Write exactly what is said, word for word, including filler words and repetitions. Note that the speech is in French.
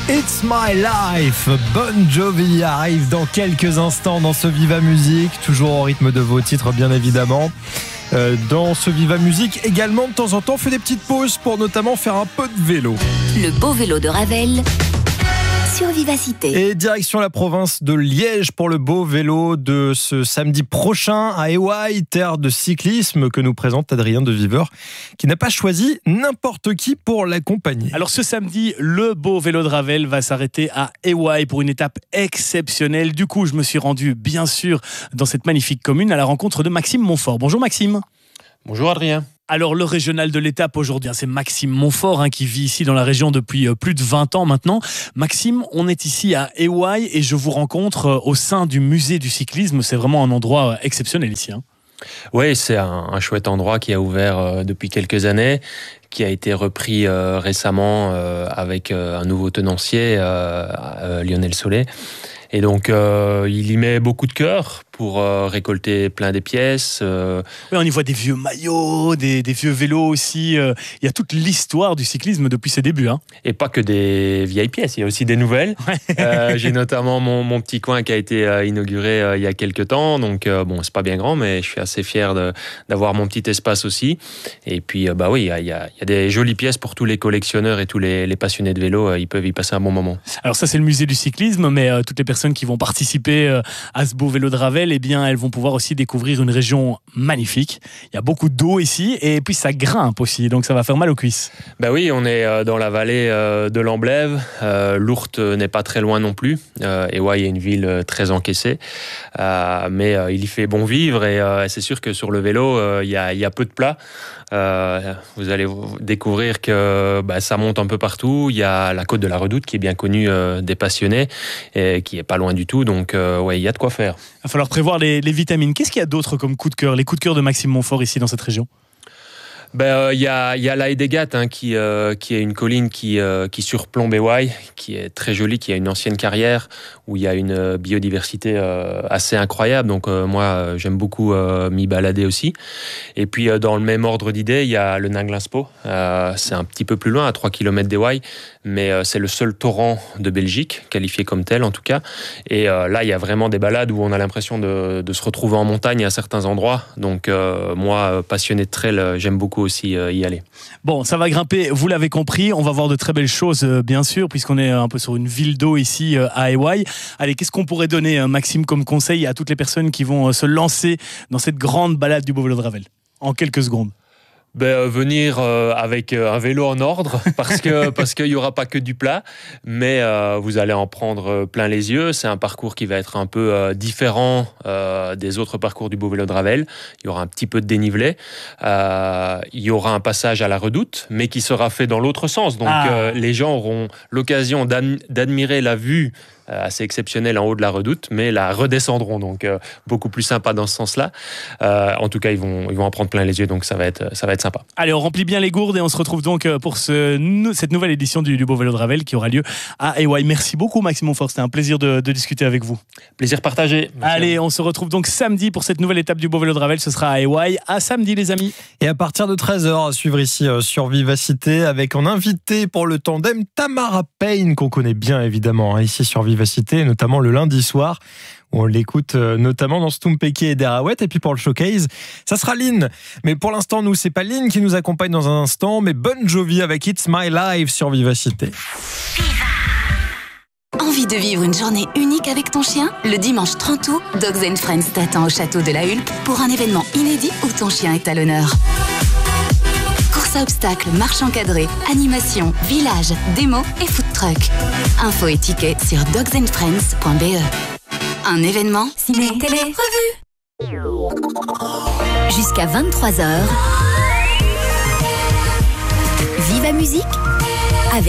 It's My Life, Bon Jovi arrive dans quelques instants dans ce Viva Musique, toujours au rythme de vos titres bien évidemment. Euh, dans ce Viva Musique également de temps en temps on fait des petites pauses pour notamment faire un peu de vélo. Le beau vélo de Ravel sur Vivacité. Et direction la province de Liège pour le beau vélo de ce samedi prochain à Éouaille, terre de cyclisme que nous présente Adrien de Viveur, qui n'a pas choisi n'importe qui pour l'accompagner. Alors ce samedi, le beau vélo de Ravel va s'arrêter à Éouaille pour une étape exceptionnelle. Du coup, je me suis rendu bien sûr dans cette magnifique commune à la rencontre de Maxime Montfort. Bonjour Maxime. Bonjour Adrien. Alors le régional de l'étape aujourd'hui, c'est Maxime Montfort hein, qui vit ici dans la région depuis plus de vingt ans maintenant. Maxime, on est ici à Éouaille et je vous rencontre au sein du musée du cyclisme. C'est vraiment un endroit exceptionnel ici. Hein. Oui, c'est un, un chouette endroit qui a ouvert euh, depuis quelques années, qui a été repris euh, récemment euh, avec euh, un nouveau tenancier, euh, euh, Lionel Solé. Et donc, euh, il y met beaucoup de cœur pour euh, récolter plein des pièces. Euh... Oui, on y voit des vieux maillots, des, des vieux vélos aussi. Euh, il y a toute l'histoire du cyclisme depuis ses débuts. Hein. Et pas que des vieilles pièces, il y a aussi des nouvelles. Ouais. euh, j'ai notamment mon, mon petit coin qui a été euh, inauguré euh, il y a quelques temps. Donc, euh, bon, c'est pas bien grand, mais je suis assez fier de, d'avoir mon petit espace aussi. Et puis, euh, bah oui, il y a, il y a des jolies pièces pour tous les collectionneurs et tous les, les passionnés de vélo. Euh, ils peuvent y passer un bon moment. Alors ça, c'est le musée du cyclisme, mais euh, toutes les personnes qui vont participer euh, à ce beau vélo de Ravel, eh bien, elles vont pouvoir aussi découvrir une région magnifique. Il y a beaucoup d'eau ici et puis ça grimpe aussi, donc ça va faire mal aux cuisses. Ben oui, on est dans la vallée de l'Amblève. Euh, Lourdes n'est pas très loin non plus. Euh, Éouaille est une ville très encaissée, euh, mais euh, il y fait bon vivre et euh, c'est sûr que sur le vélo, euh, il y a, il y a peu de plats. Euh, vous allez découvrir que bah, ça monte un peu partout. Il y a la côte de la Redoute qui est bien connue euh, des passionnés et qui est pas loin du tout. Donc euh, ouais, il y a de quoi faire. Il va falloir prévoir les, les vitamines. Qu'est-ce qu'il y a d'autre comme coup de cœur, les coups de cœur de Maxime Montfort ici dans cette région? Il ben, euh, y a, y a la Hédégat hein, qui, euh, qui est une colline qui, euh, qui surplombe Éouaille, qui est très jolie, qui a une ancienne carrière où il y a une biodiversité euh, assez incroyable. Donc euh, moi, j'aime beaucoup euh, m'y balader aussi. Et puis euh, dans le même ordre d'idée, il y a le Ninglinspå. Euh, c'est un petit peu plus loin, à trois kilomètres d'Éouaille, mais euh, c'est le seul torrent de Belgique, qualifié comme tel en tout cas. Et euh, là, il y a vraiment des balades où on a l'impression de, de se retrouver en montagne à certains endroits. Donc euh, moi, passionné de trail, j'aime beaucoup aussi euh, y aller. Bon, ça va grimper, vous l'avez compris, on va voir de très belles choses euh, bien sûr, puisqu'on est un peu sur une ville d'eau ici euh, à Éouaille. Allez, qu'est-ce qu'on pourrait donner, euh, Maxime, comme conseil à toutes les personnes qui vont euh, se lancer dans cette grande balade du beau vélo de Ravel, en quelques secondes? Ben, euh, venir euh, avec euh, un vélo en ordre parce que parce qu'il y aura pas que du plat, mais euh, vous allez en prendre euh, plein les yeux. C'est un parcours qui va être un peu euh, différent euh, des autres parcours du beau vélo de Ravel. Il y aura un petit peu de dénivelé. Euh, il y aura un passage à la Redoute, mais qui sera fait dans l'autre sens. Donc ah. euh, les gens auront l'occasion d'adm- d'admirer la vue assez exceptionnelle en haut de la Redoute, mais la redescendront, donc euh, beaucoup plus sympa dans ce sens-là. Euh, en tout cas, ils vont, ils vont en prendre plein les yeux, donc ça va être, ça va être sympa. Allez, on remplit bien les gourdes et on se retrouve donc pour ce, cette nouvelle édition du, du Beau Vélo de Ravel qui aura lieu à Éouaille. Merci beaucoup Maxime Montfort, c'était un plaisir de, de discuter avec vous. Plaisir partagé. Merci. Allez, on se retrouve donc samedi pour cette nouvelle étape du Beau Vélo de Ravel, ce sera à Éouaille. À samedi les amis. Et à partir de treize heures, à suivre ici euh, sur Vivacité avec en invité pour le tandem Tamara Payne, qu'on connaît bien évidemment hein, ici sur Vivacité, notamment le lundi soir, où on l'écoute euh, notamment dans Stumpeke et Derawet. Et puis pour le showcase, ça sera Lynn. Mais pour l'instant, nous, c'est pas Lynn qui nous accompagne dans un instant, mais Bon Jovi avec It's My Life sur Vivacité. Envie de vivre une journée unique avec ton chien? Le dimanche trente août, Dogs and Friends t'attend au château de la Hulpe pour un événement inédit où ton chien est à l'honneur. Course à obstacles, marche encadrée, animation, village, démo et food truck. Infos et tickets sur dogs and friends point b e. Un événement ciné, télé, revue. Jusqu'à vingt-trois heures. Viva Musique